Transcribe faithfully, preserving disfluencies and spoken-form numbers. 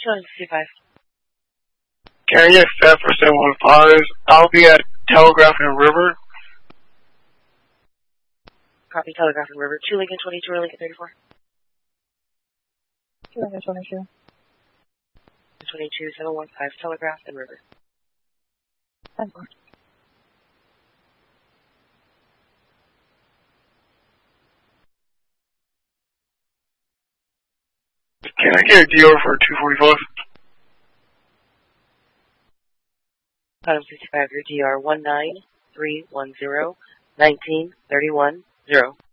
two sixty-five. Can I get staff for seven one five? I'll be at Telegraph and River. Copy, Telegraph and River. two Lincoln twenty-two or Lincoln thirty-four? two Lincoln twenty-two. twenty-two, seven one five, Telegraph and River. ten four. Can I get a D R for two forty-five? Item sixty-five, your D R one nine three one zero nineteen thirty-one zero.